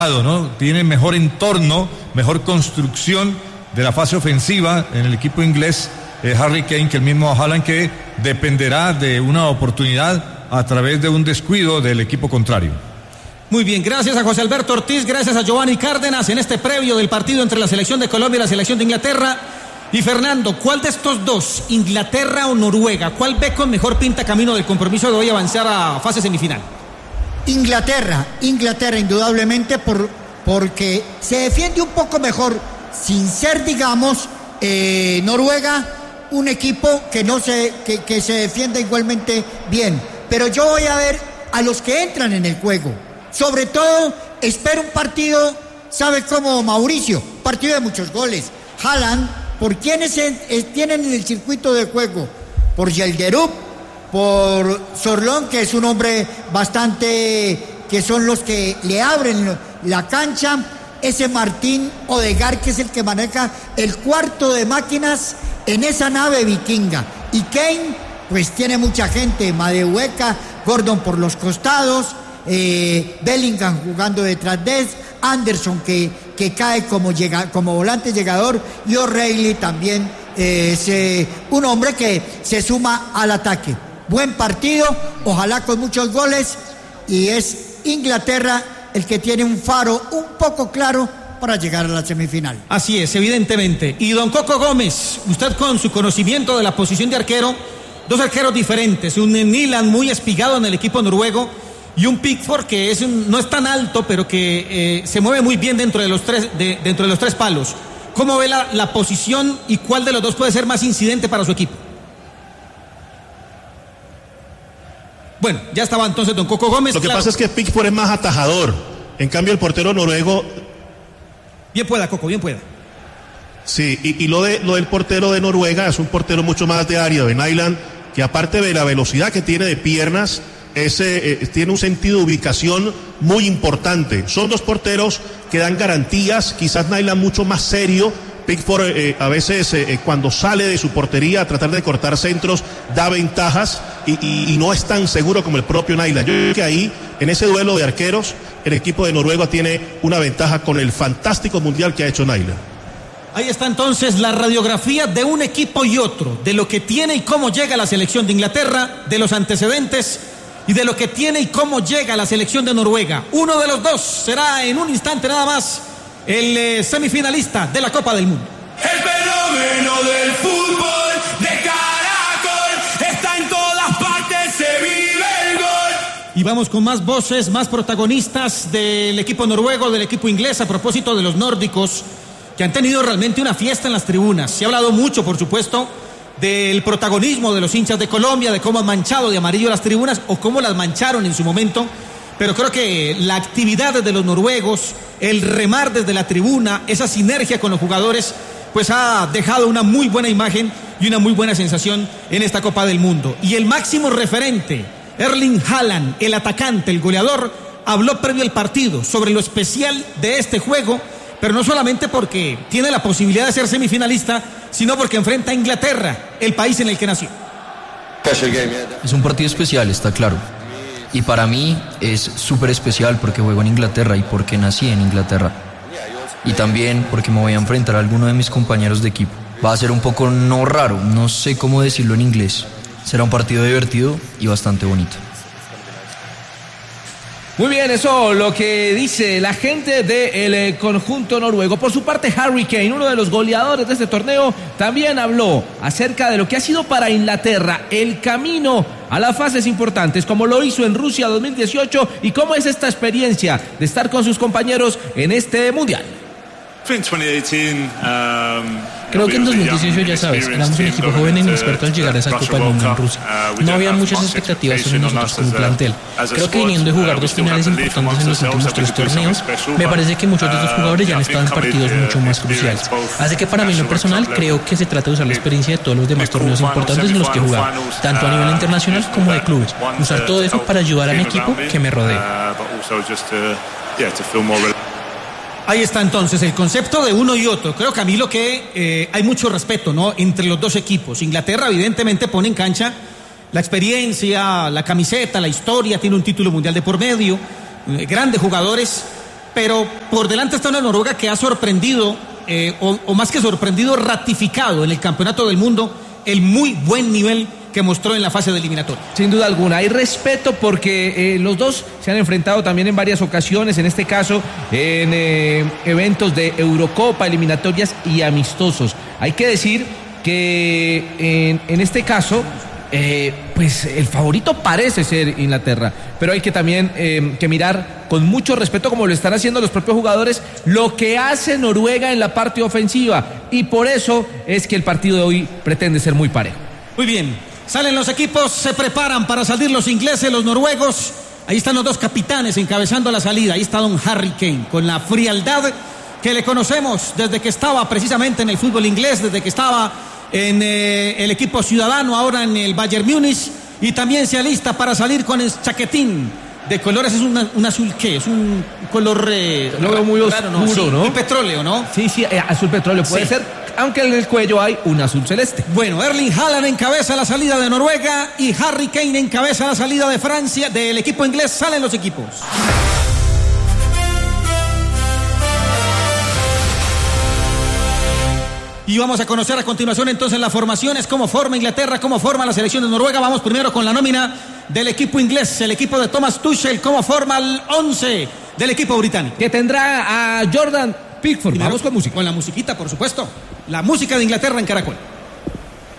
¿no? Tiene mejor entorno, mejor construcción de la fase ofensiva en el equipo inglés, Harry Kane, que el mismo Haaland, que dependerá de una oportunidad a través de un descuido del equipo contrario. Muy bien, gracias a José Alberto Ortiz, gracias a Giovanni Cárdenas en este previo del partido entre la selección de Colombia y la selección de Inglaterra. Y Fernando, ¿cuál de estos dos, Inglaterra o Noruega, cuál ve con mejor pinta camino del compromiso de hoy avanzar a fase semifinal? Inglaterra indudablemente porque se defiende un poco mejor, sin ser, digamos, Noruega, un equipo que se defiende igualmente bien. Pero yo voy a ver a los que entran en el juego. Sobre todo, espero un partido, ¿sabe cómo, Mauricio? Partido de muchos goles. Haaland, ¿por quiénes tienen en el circuito de juego? Por Yildirim, por Sorlón, que es un hombre bastante, que son los que le abren la cancha, ese Martín Odegaard, que es el que maneja el cuarto de máquinas en esa nave vikinga, y Kane, pues tiene mucha gente, Madueke, Gordon por los costados, Bellingham jugando detrás de él, Anderson que cae como volante llegador, y O'Reilly también es un hombre que se suma al ataque. Buen partido, ojalá con muchos goles, y es Inglaterra el que tiene un faro un poco claro para llegar a la semifinal. Así es, evidentemente. Y don Coco Gómez, usted con su conocimiento de la posición de arquero, dos arqueros diferentes, un Nyland muy espigado en el equipo noruego y un Pickford que no es tan alto, pero que se mueve muy bien dentro de los tres palos. ¿Cómo ve la posición y cuál de los dos puede ser más incidente para su equipo? Bueno, ya estaba entonces don Coco Gómez. Lo que pasa es que Pickford es más atajador. En cambio, el portero noruego... Bien pueda, Coco, bien pueda. Sí, y lo del portero de Noruega es un portero mucho más de área, de Nyland, que aparte de la velocidad que tiene de piernas, tiene un sentido de ubicación muy importante. Son dos porteros que dan garantías, quizás Nyland mucho más serio. Pickford a veces cuando sale de su portería a tratar de cortar centros da ventajas y no es tan seguro como el propio Nyland. Yo creo que ahí, en ese duelo de arqueros, el equipo de Noruega tiene una ventaja con el fantástico mundial que ha hecho Nyland. Ahí está entonces la radiografía de un equipo y otro, de lo que tiene y cómo llega la selección de Inglaterra, de los antecedentes y de lo que tiene y cómo llega la selección de Noruega. Uno de los dos será en un instante nada más el semifinalista de la Copa del Mundo. El fenómeno del fútbol de Caracol está en todas partes, se vive el gol. Y vamos con más voces, más protagonistas del equipo noruego, del equipo inglés, a propósito de los nórdicos, que han tenido realmente una fiesta en las tribunas. Se ha hablado mucho, por supuesto, del protagonismo de los hinchas de Colombia, de cómo han manchado de amarillo las tribunas o cómo las mancharon en su momento. Pero creo que la actividad de los noruegos, el remar desde la tribuna, esa sinergia con los jugadores, pues ha dejado una muy buena imagen y una muy buena sensación en esta Copa del Mundo. Y el máximo referente, Erling Haaland, el atacante, el goleador, habló previo al partido sobre lo especial de este juego, pero no solamente porque tiene la posibilidad de ser semifinalista, sino porque enfrenta a Inglaterra, el país en el que nació. Es un partido especial, está claro. Y para mí es súper especial porque juego en Inglaterra y porque nací en Inglaterra. Y también porque me voy a enfrentar a alguno de mis compañeros de equipo. Va a ser un poco no raro, no sé cómo decirlo en inglés. Será un partido divertido y bastante bonito. Muy bien, eso lo que dice la gente del conjunto noruego. Por su parte, Harry Kane, uno de los goleadores de este torneo, también habló acerca de lo que ha sido para Inglaterra el camino a las fases importantes, como lo hizo en Rusia 2018 y cómo es esta experiencia de estar con sus compañeros en este mundial. Creo que en 2018, ya sabes, éramos un equipo joven e inexperto al llegar a esa Copa del Mundo en Rusia. No había muchas expectativas sobre nosotros como plantel. Creo que viniendo de jugar dos finales importantes en los últimos 3 torneos, me parece que muchos de estos jugadores ya han estado en partidos mucho más cruciales. Así que para mí en lo personal, creo que se trata de usar la experiencia de todos los demás torneos importantes en los que he jugado, tanto a nivel internacional como de clubes. Usar todo eso para ayudar a mi equipo que me rodea. Ahí está entonces el concepto de uno y otro. Creo, Camilo, que hay mucho respeto, ¿no?, entre los dos equipos. Inglaterra evidentemente pone en cancha la experiencia, la camiseta, la historia, tiene un título mundial de por medio, grandes jugadores. pero por delante está una Noruega que ha sorprendido, o más que sorprendido, ratificado en el Campeonato del Mundo el muy buen nivel que mostró en la fase de eliminatoria. Sin duda alguna, hay respeto porque los dos se han enfrentado también en varias ocasiones, en este caso en eventos de Eurocopa, eliminatorias y amistosos. Hay que decir que en este caso, pues el favorito parece ser Inglaterra, pero hay que también que mirar con mucho respeto, como lo están haciendo los propios jugadores, lo que hace Noruega en la parte ofensiva, y por eso es que el partido de hoy pretende ser muy parejo. Muy bien. Salen los equipos, se preparan para salir los ingleses, los noruegos. Ahí están los dos capitanes encabezando la salida. Ahí está don Harry Kane, con la frialdad que le conocemos desde que estaba precisamente en el fútbol inglés, desde que estaba en el equipo ciudadano, ahora en el Bayern Múnich. Y también se alista para salir con el chaquetín de colores. Es un azul, ¿qué? Es un color... lo veo muy oscuro, ¿no? Sí, muy petróleo, ¿no? Sí, azul petróleo puede ser. Aunque en el cuello hay un azul celeste. Bueno, Erling Haaland encabeza la salida de Noruega y Harry Kane encabeza la salida de Francia. Del equipo inglés salen los equipos. Y vamos a conocer a continuación entonces las formaciones, cómo forma Inglaterra, cómo forma la selección de Noruega. Vamos primero con la nómina del equipo inglés, el equipo de Thomas Tuchel, cómo forma el 11 del equipo británico. Que tendrá a Jordan Pickford. Vamos con música. Con la musiquita, por supuesto. La música de Inglaterra en Caracol.